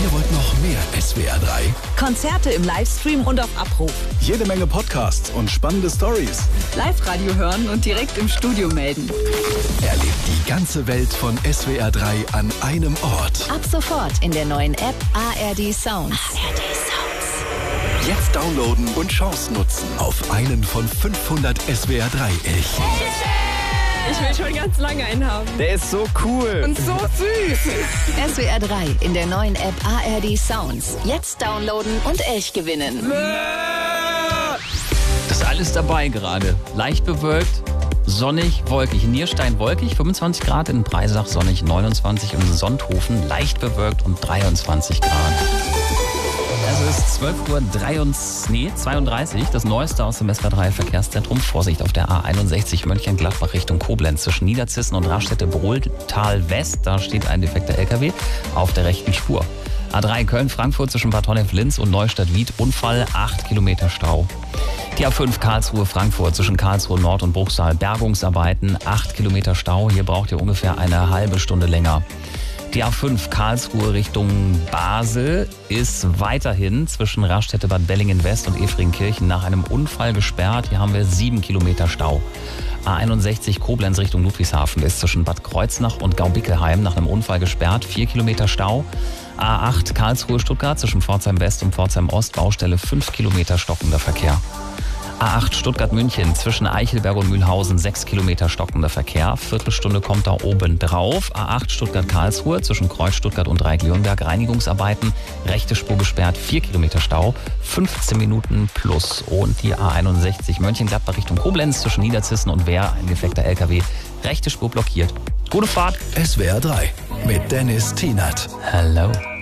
Ihr wollt noch mehr SWR 3? Konzerte im Livestream und auf Abruf. Jede Menge Podcasts und spannende Stories. Live-Radio hören und direkt im Studio melden. Erlebt die ganze Welt von SWR 3 an einem Ort. Ab sofort in der neuen App ARD Sounds. Jetzt downloaden und Chance nutzen auf einen von 500 SWR 3 Elchen. Ich will schon ganz lange einen haben. Der ist so cool. Und so süß. SWR 3 in der neuen App ARD Sounds. Jetzt downloaden und Elch gewinnen. Das ist alles dabei gerade. Leicht bewölkt, sonnig, wolkig. In Nierstein wolkig, 25 Grad. In Breisach sonnig, 29. In Sonthofen leicht bewölkt und 23 Grad. Es ist 12:32 Uhr, das Neueste aus dem SWR 3 Verkehrszentrum. Vorsicht auf der A61 Mönchengladbach Richtung Koblenz zwischen Niederzissen und Raststätte-Brohltal West. Da steht ein defekter LKW auf der rechten Spur. A3 Köln-Frankfurt zwischen Bad Honnef-Linz und Neustadt-Wied. Unfall, 8 Kilometer Stau. Die A5 Karlsruhe-Frankfurt zwischen Karlsruhe Nord und Bruchsal. Bergungsarbeiten, 8 Kilometer Stau. Hier braucht ihr ungefähr eine halbe Stunde länger. Die A5 Karlsruhe Richtung Basel ist weiterhin zwischen Raststätte Bad Bellingen-West und Efringkirchen nach einem Unfall gesperrt. Hier haben wir 7 Kilometer Stau. A61 Koblenz Richtung Ludwigshafen ist zwischen Bad Kreuznach und Gaubickelheim nach einem Unfall gesperrt. 4 Kilometer Stau. A8 Karlsruhe Stuttgart zwischen Pforzheim West und Pforzheim Ost Baustelle 5 Kilometer stockender Verkehr. A8 Stuttgart-München zwischen Eichelberg und Mühlhausen 6 Kilometer stockender Verkehr. Viertelstunde kommt da oben drauf. A8 Stuttgart-Karlsruhe zwischen Kreuz Stuttgart und Dreieck-Lürnberg Reinigungsarbeiten. Rechte Spur gesperrt, 4 Kilometer Stau, 15 Minuten plus. Und die A61 Mönchengladbach Richtung Koblenz zwischen Niederzissen und Wehr. Ein defekter LKW. Rechte Spur blockiert. Gute Fahrt. SWR 3 mit Dennis Tienert. Hello.